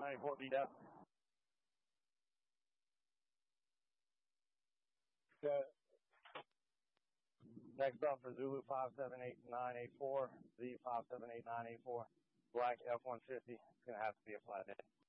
94 BF. Okay. Next up for Zulu 578984, Z578984, black F-150. It's going to have to be a flathead.